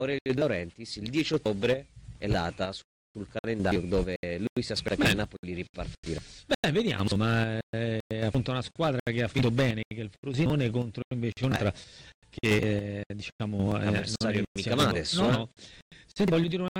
Aurelio De Laurentiis, il 10 ottobre è la data sul calendario dove lui si aspetta che il Napoli ripartirà. Beh, vediamo, ma è appunto una squadra che ha finito bene, che è il Frosinone, contro invece un'altra che diciamo avversario mica male adesso. no. Senti, voglio dire una